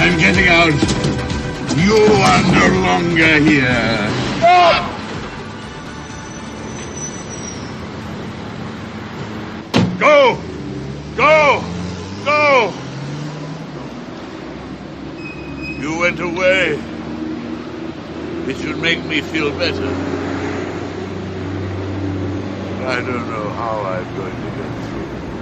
I'm getting out. You are no longer here. Go! Go! Go! You went away. It should make me feel better. I don't know how I'm going to get through.